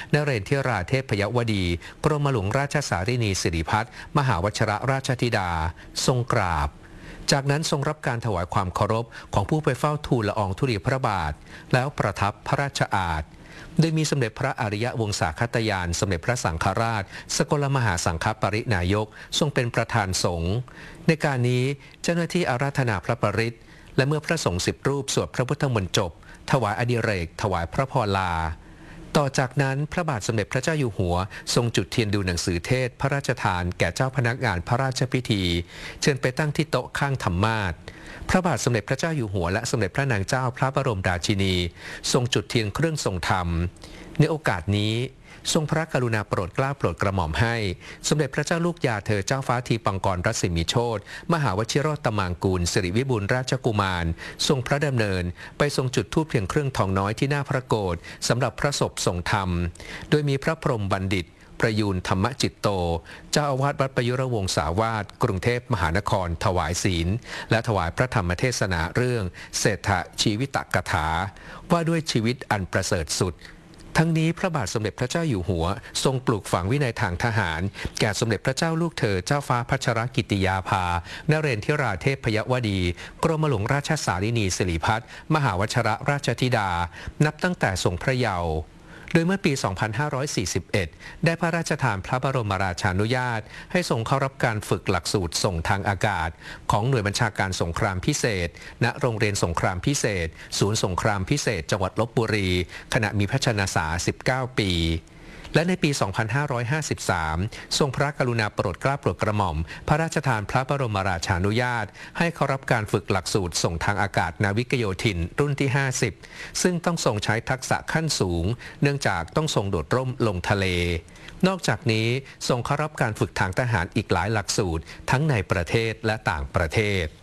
นเรนทราเทพยวดีกรมหลวงราชสารินีสิริพัฒน์มหาวชิรราชธิดาทรงกราบจากนั้นทรงรับการถวายความเคารพของผู้ไปเฝ้าทูลละอองธุลีพระบาทแล้วประทับพระราชอาสน์โดยมีสมเด็จพระอริยวงศาคตยานสมเด็จพระสังฆราชสกลมหาสังฆปรินายกทรงเป็นประธานสงฆ์ในการนี้เจ้าหน้าที่อาราธนาพระปริตรและเมื่อพระสงฆ์10 รูปสวดพระพุทธมนต์จบถวายอดิเรกถวายพระพรลาต่อจากนั้นพระบาทสมเด็จพระเจ้าอยู่หัวทรงจุดเทียนดูหนังสือเทศพระราชทานแก่เจ้าพนักงานพระราชพิธีเชิญไปตั้งที่โต๊ะข้างธรรมาสน์พระบาทสมเด็จพระเจ้าอยู่หัวและสมเด็จพระนางเจ้าพระบรมราชินีทรงจุดเทียนเครื่องทรงธรรมในโอกาสนี้ทรงพระกรุณาโปรดเกล้าโปรดกระหม่อมให้สมเด็จพระเจ้าลูกยาเธอเจ้าฟ้าทีปังกรรัศมีโชติมหาวชิโรตมังกูลสิริวิบูลย์ราชกุมารทรงพระดำเนินไปทรงจุดธูปเพียงเครื่องทองน้อยที่หน้าพระโกฐสำหรับพระศพทรงธรรมโดยมีพระพรหมบัณฑิตประยูนธรรมจิตโตเจ้าอาวาสวัดประยุรวงศาวาสกรุงเทพมหานครถวายศีลและถวายพระธรรมเทศนาเรื่องเศรษฐชีวิตกถาว่าด้วยชีวิตอันประเสริฐสุดทั้งนี้พระบาทสมเด็จพระเจ้าอยู่หัวทรงปลูกฝังวินัยทางทหารแก่สมเด็จพระเจ้าลูกเธอเจ้าฟ้าพัชรกิติยาภานเรนทราเทพยวดีกรมหลวงราชสารินีสิริพัฒน์มหาวชิรราชธิดานับตั้งแต่ทรงพระเยาว์โดยเมื่อปี 2541 ได้พระราชทานพระบรมราชานุญาตให้ทรงเข้ารับการฝึกหลักสูตรส่งทางอากาศของหน่วยบัญชาการสงครามพิเศษณโรงเรียนสงครามพิเศษศูนย์สงครามพิเศษจังหวัดลพบุรีขณะมีพระชนสา 19 ปีและในปี 2553 ทรงพระกรุณาโปรดเกล้าโปรดกระหม่อมพระราชทานพระบรมราชานุญาตให้เข้ารับการฝึกหลักสูตรส่งทางอากาศนาวิกโยธินรุ่นที่ 50 ซึ่งต้องทรงใช้ทักษะขั้นสูงเนื่องจากต้องทรงโดดร่มลงทะเลนอกจากนี้ทรงเข้ารับการฝึกทางทหารอีกหลายหลักสูตรทั้งในประเทศและต่างประเทศ